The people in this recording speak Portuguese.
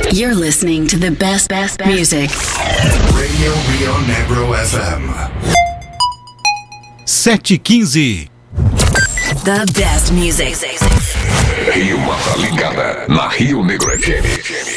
You're listening to the best music. Radio Rio Negro FM. 7h15. The best music. Rio Mata ligada na Rio Negro FM.